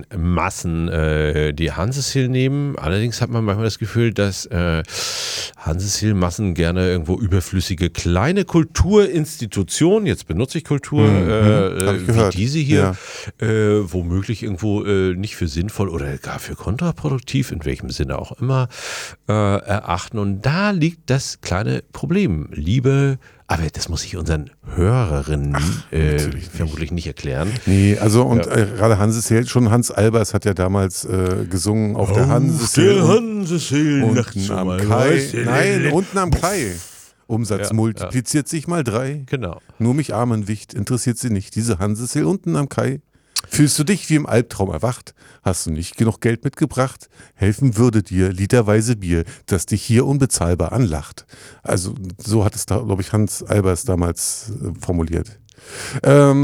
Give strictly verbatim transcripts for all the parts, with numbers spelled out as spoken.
Massen äh, die Hanseshill nehmen. Allerdings hat man manchmal das Gefühl, dass äh, Hanseshill-Massen gerne irgendwo überflüssige kleine Kulturinstitutionen, jetzt benutze ich Kultur, Mhm, äh, ich wie gehört. diese hier, Ja. äh, womöglich irgendwo äh, nicht für sinnvoll oder gar für kontraproduktiv, in welchem Sinne auch immer, äh, erachten. Und da liegt das kleine Problem. Liebe, aber das muss ich unseren Hörerinnen äh, natürlich nicht. vermutlich nicht erklären. Nee, also und Ja. äh, gerade Hanseshill, schon Hans Albers hat ja damals äh, gesungen auf der Hanseshill. der und- Hanseshill, nachts Unten schon am mal Kai. weiß. Nein, unten am Kai. Umsatz Ja, multipliziert sich mal drei. Genau. Nur mich Armenwicht interessiert sie nicht. Diese Hanseshill unten am Kai. Fühlst du dich wie im Albtraum erwacht? Hast du nicht genug Geld mitgebracht? Helfen würde dir literweise Bier, das dich hier unbezahlbar anlacht. Also so hat es, da, glaube ich, Hans Albers damals äh, formuliert. Ähm,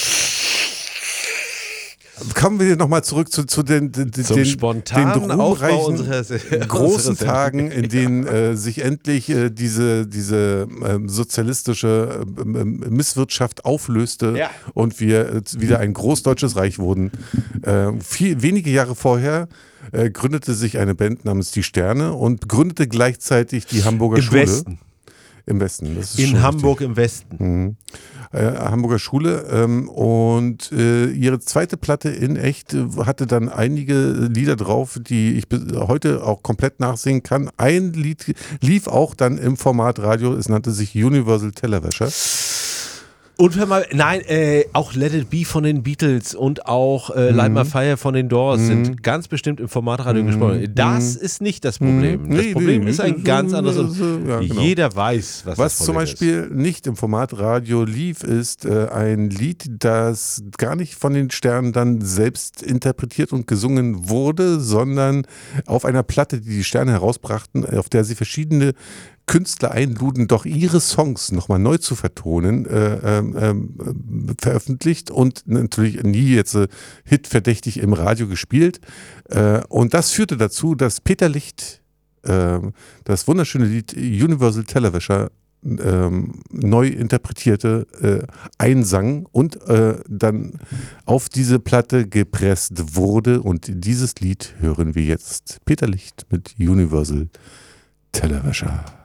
kommen wir nochmal zurück zu, zu den, den, Zum den, spontanen den Aufbau ruhmreichen, unserer Se- großen unserer Sendung. Tagen, in denen äh, sich endlich äh, diese, diese ähm, sozialistische ähm, ähm, Misswirtschaft auflöste Ja. und wir äh, wieder ein großdeutsches Reich wurden. Äh, viel, wenige Jahre vorher äh, gründete sich eine Band namens Die Sterne und gründete gleichzeitig die Hamburger Im Schule. Westen. Im Westen. Das ist In schon Hamburg im Westen. Mhm. Äh, Hamburger Schule ähm, und äh, ihre zweite Platte in echt äh, hatte dann einige Lieder drauf, die ich bis heute auch komplett nachsingen kann. Ein Lied lief auch dann im Format Radio, es nannte sich Universal Tellerwäscher. Und hör mal, nein, äh, auch Let It Be von den Beatles und auch äh, Light My Fire von den Doors sind ganz bestimmt im Formatradio gesprochen. Das ist nicht das Problem. Das Nee, Problem nee, ist ein nee, ganz so- anderes. Und so- ja, genau. jeder weiß, was, Was das zum Problem Beispiel nicht im Format Radio lief, ist äh, ein Lied, das gar nicht von den Sternen dann selbst interpretiert und gesungen wurde, sondern auf einer Platte, die die Sterne herausbrachten, auf der sie verschiedene Künstler einluden, doch ihre Songs nochmal neu zu vertonen, äh, ähm, ähm, veröffentlicht und natürlich nie jetzt äh, hitverdächtig im Radio gespielt. Äh, und das führte dazu, dass Peter Licht äh, das wunderschöne Lied Universal Tellerwäscher ähm, neu interpretierte, äh, einsang und äh, dann auf diese Platte gepresst wurde. Und dieses Lied hören wir jetzt. Peter Licht mit Universal Tellerwäscher.